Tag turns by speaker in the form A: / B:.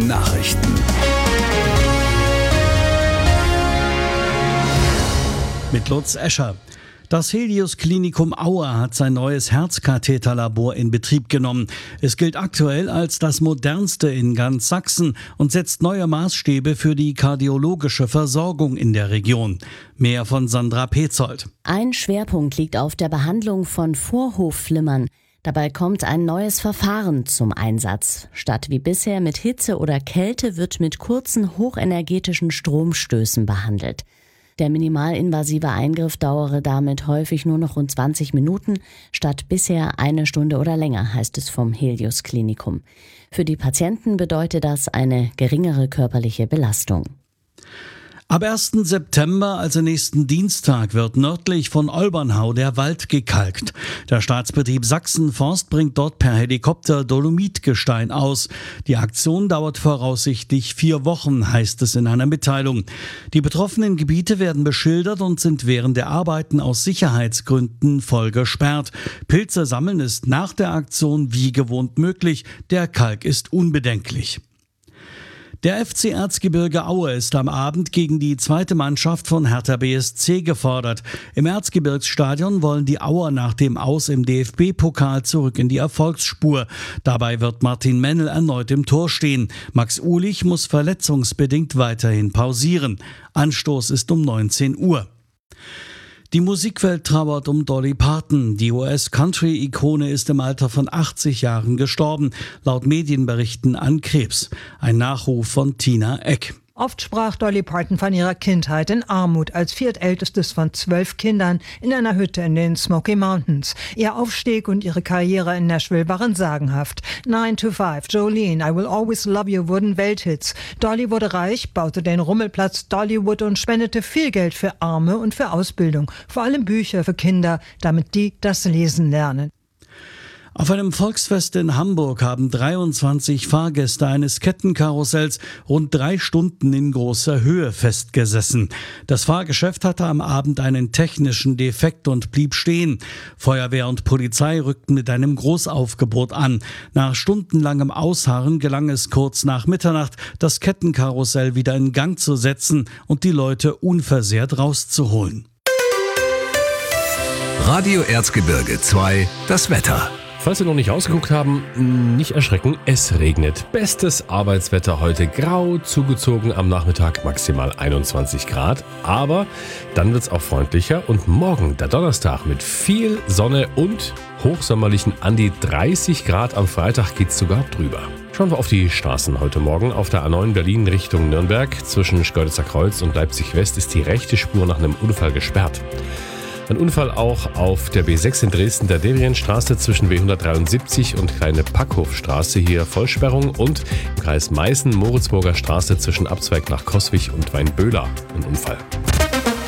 A: Nachrichten. Mit Lutz Escher. Das Helios Klinikum Aue hat sein neues Herzkatheterlabor in Betrieb genommen. Es gilt aktuell als das modernste in ganz Sachsen und setzt neue Maßstäbe für die kardiologische Versorgung in der Region. Mehr von Sandra Petzold.
B: Ein Schwerpunkt liegt auf der Behandlung von Vorhofflimmern. Dabei kommt ein neues Verfahren zum Einsatz. Statt wie bisher mit Hitze oder Kälte wird mit kurzen, hochenergetischen Stromstößen behandelt. Der minimalinvasive Eingriff dauere damit häufig nur noch rund 20 Minuten, statt bisher 1 Stunde oder länger, heißt es vom Helios Klinikum. Für die Patienten bedeutet das eine geringere körperliche Belastung.
A: Ab 1. September, also nächsten Dienstag, wird nördlich von Olbernhau der Wald gekalkt. Der Staatsbetrieb Sachsenforst bringt dort per Helikopter Dolomitgestein aus. Die Aktion dauert voraussichtlich 4 Wochen, heißt es in einer Mitteilung. Die betroffenen Gebiete werden beschildert und sind während der Arbeiten aus Sicherheitsgründen voll gesperrt. Pilze sammeln ist nach der Aktion wie gewohnt möglich. Der Kalk ist unbedenklich. Der FC Erzgebirge Aue ist am Abend gegen die zweite Mannschaft von Hertha BSC gefordert. Im Erzgebirgsstadion wollen die Auer nach dem Aus im DFB-Pokal zurück in die Erfolgsspur. Dabei wird Martin Mennel erneut im Tor stehen. Max Uhlich muss verletzungsbedingt weiterhin pausieren. Anstoß ist um 19 Uhr. Die Musikwelt trauert um Dolly Parton. Die US-Country-Ikone ist im Alter von 80 Jahren gestorben, laut Medienberichten an Krebs. Ein Nachruf von Tina Eck.
C: Oft sprach Dolly Parton von ihrer Kindheit in Armut als viertältestes von 12 Kindern in einer Hütte in den Smoky Mountains. Ihr Aufstieg und ihre Karriere in Nashville waren sagenhaft. 9 to 5, Jolene, I Will Always Love You wurden Welthits. Dolly wurde reich, baute den Rummelplatz Dollywood und spendete viel Geld für Arme und für Ausbildung. Vor allem Bücher für Kinder, damit die das Lesen lernen.
A: Auf einem Volksfest in Hamburg haben 23 Fahrgäste eines Kettenkarussells rund 3 Stunden in großer Höhe festgesessen. Das Fahrgeschäft hatte am Abend einen technischen Defekt und blieb stehen. Feuerwehr und Polizei rückten mit einem Großaufgebot an. Nach stundenlangem Ausharren gelang es kurz nach Mitternacht, das Kettenkarussell wieder in Gang zu setzen und die Leute unversehrt rauszuholen.
D: Radio Erzgebirge 2, das Wetter.
E: Falls Sie noch nicht rausgeguckt haben, nicht erschrecken, es regnet. Bestes Arbeitswetter heute, grau zugezogen, am Nachmittag maximal 21 Grad. Aber dann wird es auch freundlicher und morgen, der Donnerstag, mit viel Sonne und hochsommerlichen an die 30 Grad am Freitag geht es sogar drüber. Schauen wir auf die Straßen heute Morgen. Auf der A9 Berlin Richtung Nürnberg zwischen Schkeuditzer Kreuz und Leipzig West ist die rechte Spur nach einem Unfall gesperrt. Ein Unfall auch auf der B6 in Dresden, der Devrienstraße zwischen W173 und Kleine Packhofstraße, hier Vollsperrung, und im Kreis Meißen, Moritzburger Straße zwischen Abzweig nach Coswig und Weinböhler ein Unfall.